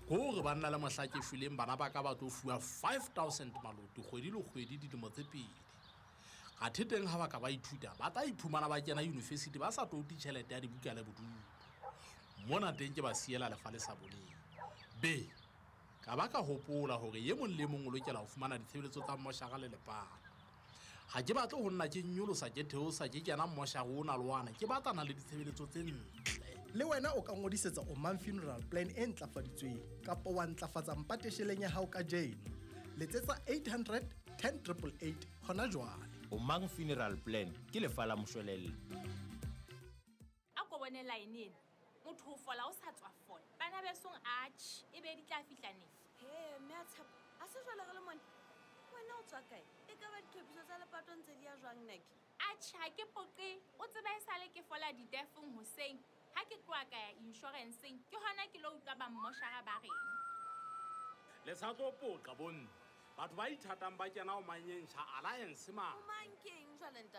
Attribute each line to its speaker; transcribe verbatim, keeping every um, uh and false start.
Speaker 1: Gore ba nna le mohlake shweleng bana ba ka ba tlo fuwa five thousand maloto kgwedi le kgwedi dilemo tse pedi. Athe teng ha ba ka ba ithuta ba tla iphumana ba kena university ba sa toti tjhelete ya dibuka le bodulo. Mona teng ke ba siela lefa le sa boneng. B ka ba ka hopola hore ye mong le mong o lokela ho fumana ditshebeletso tsa mmoshara le lepana. Ha ke batle ho nna ke nyolosa ke theosa ke kena mmoshara ona le wana ke batlana le ditshebeletso tse ntle.
Speaker 2: Le wena o ka ngodisetsa Omang Funeral Plan e ntlafaditsweng kapa wa ntlafatsa mpatesheleng ya hao ka jeno. Letsetsa eight hundred ten eight eight eight hona jwale.
Speaker 3: Omang Funeral Plan ke lefa la moshwelella.
Speaker 4: A ko bone line ena. Motho o fola o sa tswa fola. Bana besong arch e be di tla fihla nefe.
Speaker 5: He, me a tshepa. A se jwale re le mona. Wena o tswa kae? E ka ba ditlhophiso tsa lepato ntse di ya jwang neke?
Speaker 4: Arch ha ke poqe. O tseba e sale ke fola di defeng hoseng. Ha ke tloa ka ya insurance-eng ke hona ke lo utlwa ba mmoshara ba reng.
Speaker 1: Le sa tlo poqa bonne. Batho ba ithatang ba kena o manyensha alliance man.
Speaker 5: O mang ke eng jwale ntate?